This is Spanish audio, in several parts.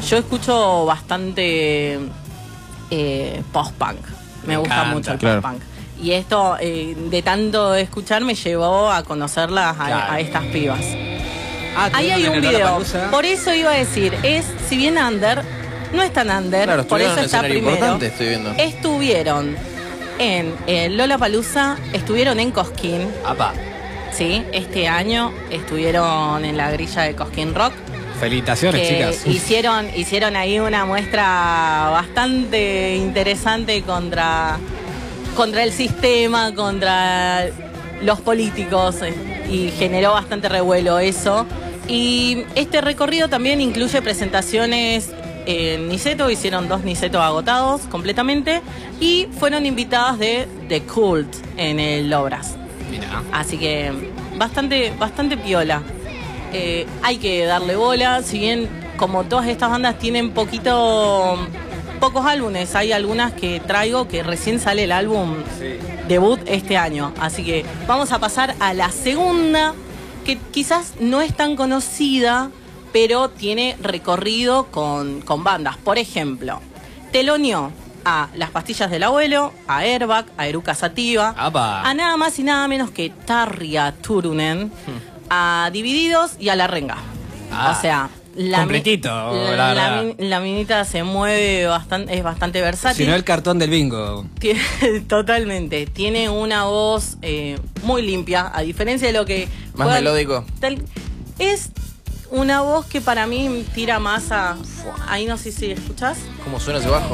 Yo escucho bastante post-punk. Me gusta mucho el post-punk. Y esto, de tanto escuchar, me llevó a conocerlas a estas pibas. Ahí hay un video. Por eso iba a decir, si bien under, no es tan under, por eso está primero. Estoy viendo. Estuvieron en Lollapalooza, estuvieron en Cosquín. ¡Apa! Sí, este año estuvieron en la grilla de Cosquín Rock. Felicitaciones, chicas. Hicieron ahí una muestra bastante interesante contra el sistema, contra los políticos, y generó bastante revuelo eso. Y este recorrido también incluye presentaciones en Niceto, hicieron 2 Nicetos agotados completamente, y fueron invitadas de The Cult en el Obras. Mirá. Así que bastante piola. Hay que darle bola, si bien como todas estas bandas tienen pocos álbumes, hay algunas que traigo que recién sale el álbum debut este año. Así que vamos a pasar a la segunda, que quizás no es tan conocida, pero tiene recorrido con bandas. Por ejemplo, teloneó a Las Pastillas del Abuelo, a Airbag, a Eruca Sativa, a nada más y nada menos que Tarja Turunen, a Divididos y a La Renga. O sea, completito, la minita se mueve bastante, es bastante versátil. Si no, el cartón del bingo. Totalmente. Tiene una voz muy limpia, a diferencia de lo que... Más melódico. Es una voz que para mí tira más a... Ahí no sé si escuchás. ¿Cómo suena ese bajo?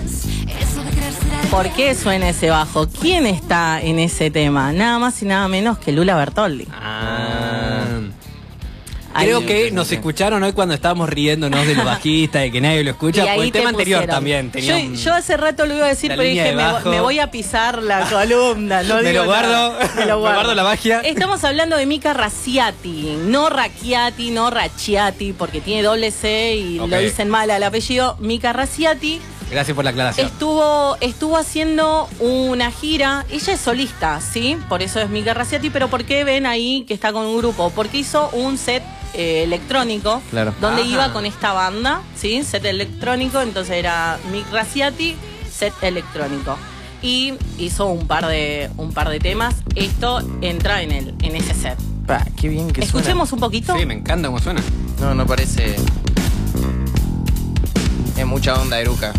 ¿Por qué suena ese bajo? ¿Quién está en ese tema? Nada más y nada menos que Lula Bertoldi. Creo que nos escucharon hoy cuando estábamos riéndonos del bajista, de que nadie lo escucha. Pues el tema anterior también tenía yo hace rato lo iba a decir, pero dije, me voy a pisar la columna. No me digo lo guardo, me lo guardo la magia. Estamos hablando de Mika Raciati, no Racchiati, no Racciati, porque tiene doble C y lo dicen mal al apellido. Mika Raciati. Gracias por la aclaración. Estuvo haciendo una gira. Ella es solista, ¿sí? Por eso es Mika Raciati. Pero ¿por qué ven ahí que está con un grupo? Porque hizo un set electrónico, donde iba con esta banda, ¿sí? Set electrónico. Entonces era Mika Raciati, set electrónico. Y hizo un par de temas. Esto entra en ese set. Qué bien que Escuchemos un poquito. Sí, me encanta cómo suena. No parece... Es mucha onda, Eruca.